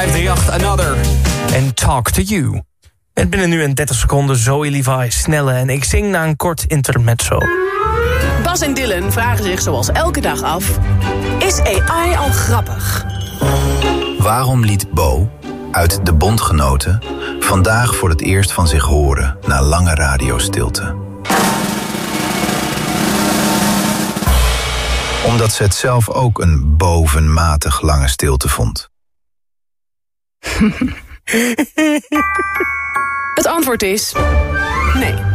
538 Another en Talk to You. En binnen nu en 30 seconden Zoe Levi, Snelle en ik zing na een kort intermezzo. Bas en Dylan vragen zich zoals elke dag af: is AI al grappig? Waarom liet Bo uit De Bondgenoten vandaag voor het eerst van zich horen na lange radiostilte? Omdat ze het zelf ook een bovenmatig lange stilte vond. Het antwoord is nee.